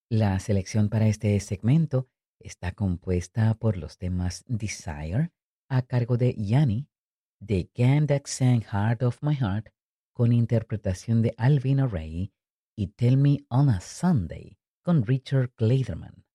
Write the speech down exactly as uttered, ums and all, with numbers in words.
La selección para este segmento está compuesta por los temas Desire, a cargo de Yanni, The Gang That Sang Heart of My Heart, con interpretación de Alvin O'Reilly, y Tell Me on a Sunday, con Richard Clayderman.